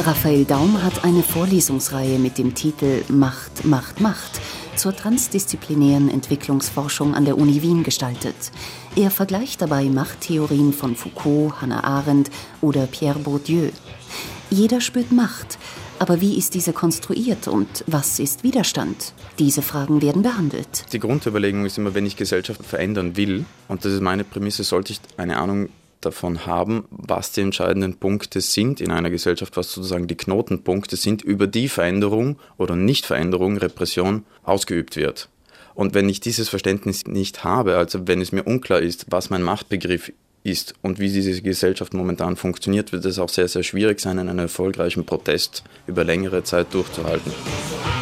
Raphael Daum hat eine Vorlesungsreihe mit dem Titel Macht, Macht, Macht zur transdisziplinären Entwicklungsforschung an der Uni Wien gestaltet. Er vergleicht dabei Machttheorien von Foucault, Hannah Arendt oder Pierre Bourdieu. Jeder spürt Macht, aber wie ist diese konstruiert und was ist Widerstand? Diese Fragen werden behandelt. Die Grundüberlegung ist immer, wenn ich Gesellschaft verändern will, und das ist meine Prämisse, sollte ich eine Ahnung davon haben, was die entscheidenden Punkte sind in einer Gesellschaft, was sozusagen die Knotenpunkte sind, über die Veränderung oder Nichtveränderung, Repression ausgeübt wird. Und wenn ich dieses Verständnis nicht habe, also wenn es mir unklar ist, was mein Machtbegriff ist und wie diese Gesellschaft momentan funktioniert, wird es auch sehr, sehr schwierig sein, einen erfolgreichen Protest über längere Zeit durchzuhalten.